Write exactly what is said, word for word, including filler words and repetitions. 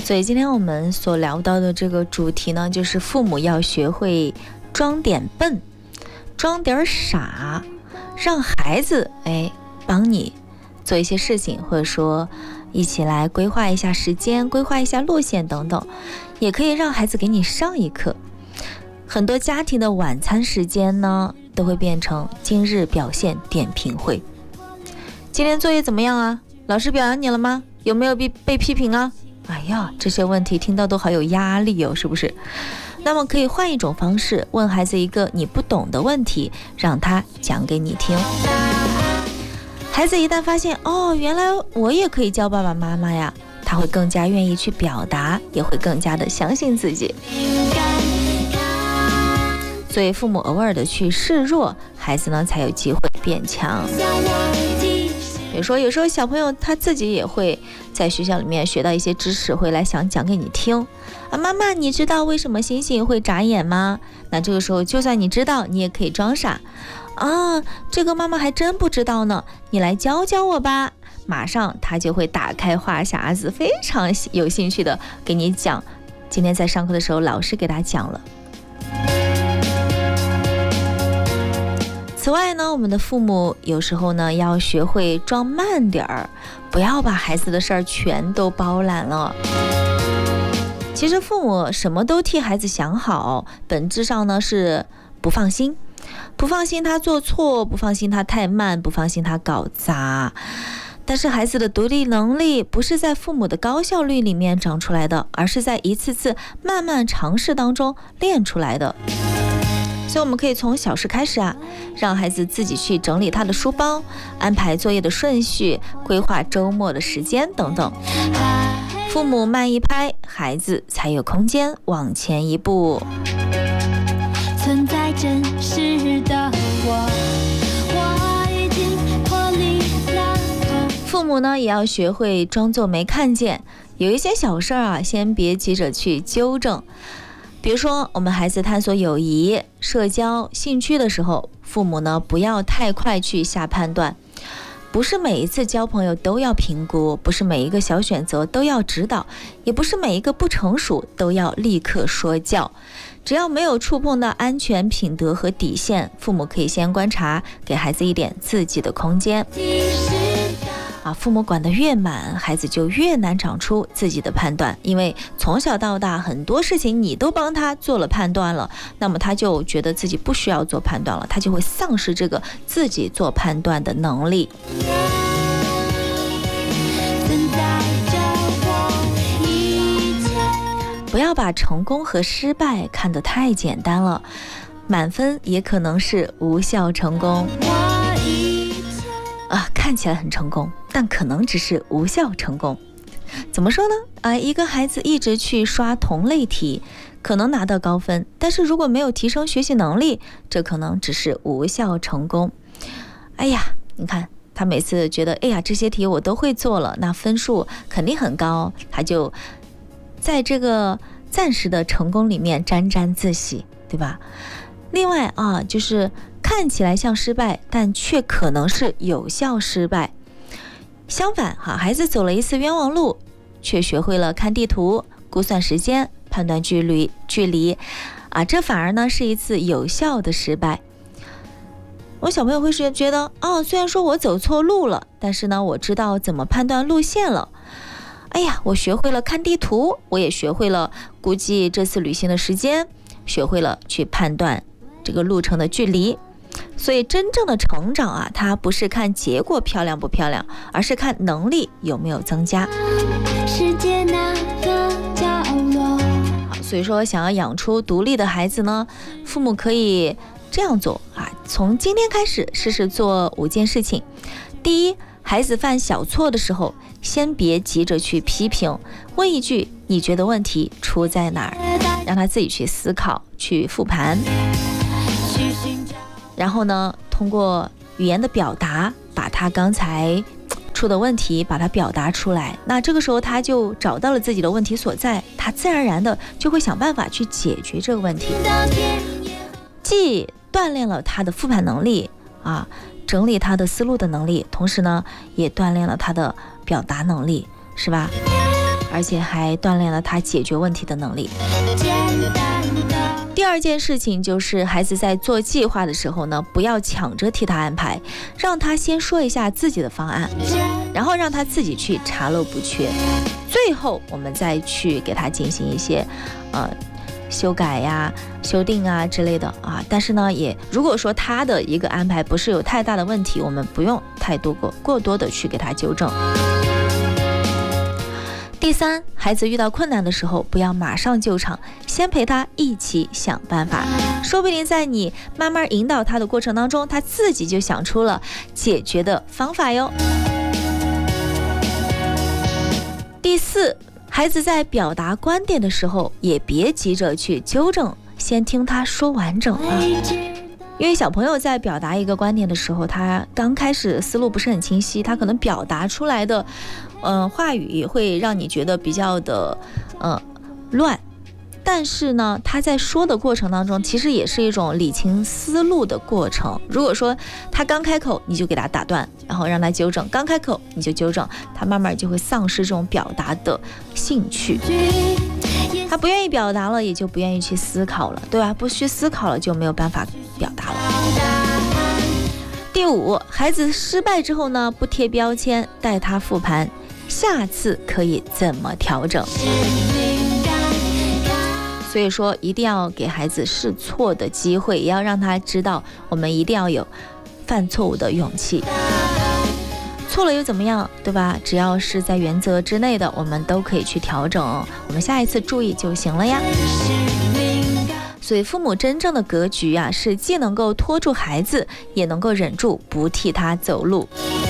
所以今天我们所聊到的这个主题呢，就是父母要学会装点笨，装点傻，让孩子哎帮你做一些事情，或者说一起来规划一下时间，规划一下路线等等，也可以让孩子给你上一课。很多家庭的晚餐时间呢，都会变成今日表现点评会。今天作业怎么样啊？老师表扬你了吗？有没有被被批评啊？哎呀，这些问题听到都好有压力哦，是不是？那么可以换一种方式，问孩子一个你不懂的问题，让他讲给你听。孩子一旦发现，哦，原来我也可以教爸爸妈妈呀，他会更加愿意去表达，也会更加的相信自己。所以父母偶尔的去示弱，孩子呢才有机会变强。比如说有时候小朋友他自己也会在学校里面学到一些知识，会来想讲给你听啊，妈妈你知道为什么星星会眨眼吗？那这个时候就算你知道，你也可以装傻啊，这个妈妈还真不知道呢，你来教教我吧。马上他就会打开话匣子，非常有兴趣的给你讲今天在上课的时候老师给他讲了。此外呢，我们的父母有时候呢要学会装慢点儿，不要把孩子的事儿全都包揽了。其实父母什么都替孩子想好，本质上呢是不放心，不放心他做错，不放心他太慢，不放心他搞砸。但是孩子的独立能力不是在父母的高效率里面长出来的，而是在一次次慢慢尝试当中练出来的。所以我们可以从小事开始啊，让孩子自己去整理他的书包，安排作业的顺序，规划周末的时间等等。父母慢一拍，孩子才有空间往前一步。存在真实的我，我已经脱离了。父母呢也要学会装作没看见，有一些小事啊，先别急着去纠正。比如说我们孩子探索友谊、社交、兴趣的时候，父母呢不要太快去下判断，不是每一次交朋友都要评估，不是每一个小选择都要指导，也不是每一个不成熟都要立刻说教。只要没有触碰到安全、品德和底线，父母可以先观察，给孩子一点自己的空间。啊，父母管得越满，孩子就越难长出自己的判断，因为从小到大很多事情你都帮他做了判断了，那么他就觉得自己不需要做判断了，他就会丧失这个自己做判断的能力。不要把成功和失败看得太简单了，满分也可能是无效成功。啊，看起来很成功，但可能只是无效成功。怎么说呢？啊，一个孩子一直去刷同类题，可能拿到高分，但是如果没有提升学习能力，这可能只是无效成功。哎呀，你看他每次觉得，哎呀，这些题我都会做了，那分数肯定很高，他就在这个暂时的成功里面沾沾自喜，对吧？另外啊，就是看起来像失败，但却可能是有效失败。相反哈，孩子走了一次冤枉路，却学会了看地图、估算时间、判断距离距离啊，这反而呢是一次有效的失败。我小朋友会觉得，哦，虽然说我走错路了，但是呢，我知道怎么判断路线了。哎呀，我学会了看地图，我也学会了估计这次旅行的时间，学会了去判断这个路程的距离。所以真正的成长啊，它不是看结果漂亮不漂亮，而是看能力有没有增加。世界那个角落。好，所以说想要养出独立的孩子呢，父母可以这样做啊，从今天开始试试做五件事情。第一，孩子犯小错的时候，先别急着去批评，问一句你觉得问题出在哪儿，让他自己去思考，去复盘。然后呢，通过语言的表达，把他刚才出的问题把它表达出来，那这个时候他就找到了自己的问题所在，他自然而然的就会想办法去解决这个问题，既锻炼了他的复盘能力啊，整理他的思路的能力，同时呢也锻炼了他的表达能力，是吧？ 而且还锻炼了他解决问题的能力。第二件事情就是孩子在做计划的时候呢，不要抢着替他安排，让他先说一下自己的方案，然后让他自己去查漏补缺，最后我们再去给他进行一些呃修改呀、修订啊之类的啊。但是呢，也如果说他的一个安排不是有太大的问题，我们不用太多过过多的去给他纠正。第三，孩子遇到困难的时候，不要马上救场，先陪他一起想办法，说不定在你慢慢引导他的过程当中，他自己就想出了解决的方法哟。第四，孩子在表达观点的时候，也别急着去纠正，先听他说完整啊。因为小朋友在表达一个观点的时候，他刚开始思路不是很清晰，他可能表达出来的呃话语会让你觉得比较的呃乱，但是呢他在说的过程当中其实也是一种理清思路的过程。如果说他刚开口你就给他打断，然后让他纠正，刚开口你就纠正，他慢慢就会丧失这种表达的兴趣，他不愿意表达了，也就不愿意去思考了，对吧？不去思考了，就没有办法表达了。第五，孩子失败之后呢，不贴标签，带他复盘，下次可以怎么调整。所以说，一定要给孩子试错的机会，也要让他知道，我们一定要有犯错误的勇气。错了又怎么样，对吧？只要是在原则之内的，我们都可以去调整，我们下一次注意就行了呀。所以父母真正的格局啊，是既能够拖住孩子，也能够忍住不替他走路。